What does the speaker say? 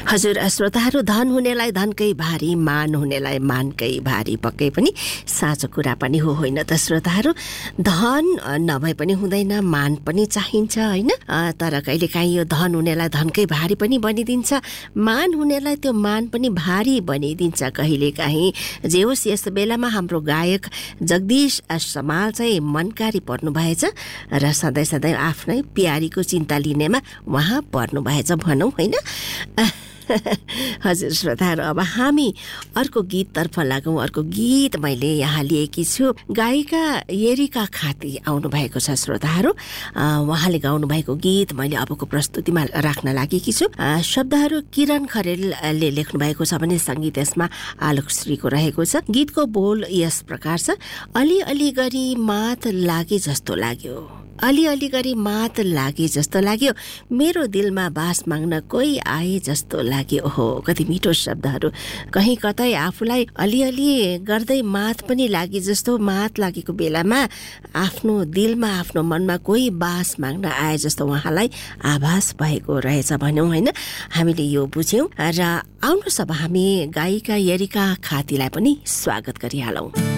हजुर श्रोताहरू, धन हुनेलाई धनकै भारी, मान हुनेलाई मानकै भारी, पक्कै पनि साँचो कुरा पनि हो, होइन त श्रोताहरू? धन नभए पनि हुँदैन, मान पनि चाहिन्छ, होइन? तर कहिलेकाहीँ यो धन हुनेलाई धनकै भारी पनि बनिदिन्छ, मान हुनेलाई त्यो मान पनि भारी बनिदिन्छ कहिलेकाहीँ। जे होस्, यस बेलामा हाम्रो गायक जगदीश समाल चाहिँ मनकारी पर्नु भएछ र सधैँ सधैँ आफ्नै प्यारीको चिन्ता लिनेमा उहाँ पर्नु भएछ भनौँ, होइन? हजुर श्रोताहरू, अब हामी अर्को गीततर्फ लागौँ। अर्को गीत मैले यहाँ लिएकी छु। गायिका एरिका खाती आउनु भएको छ श्रोताहरू। उहाँले गाउनु भएको गीत मैले अबको प्रस्तुतिमा राख्न लागेकी छु। शब्दहरू किरण खरेलले लेख्नु भएको छ भने सङ्गीत यसमा आलोक श्रीको रहेको छ। गीतको बोल यस प्रकार छ। अलिअलि गरी मात लागे जस्तो लाग्यो, अलिअलि गरी मात लागे जस्तो लाग्यो, मेरो दिलमा बास माग्न कोही आए जस्तो लाग्यो। ओहो, कति मिठो शब्दहरू। कहीँ कतै आफूलाई अलिअलि गर्दै मात पनि लागे जस्तो, मात लागेको बेलामा आफ्नो दिलमा आफ्नो मनमा कोही बास माग्न आए जस्तो उहाँलाई आभास भएको रहेछ भनौँ, होइन? हामीले यो बुझ्यौँ र आउनुहोस् अब हामी गायिका एरिका खातीलाई पनि स्वागत गरिहालौँ।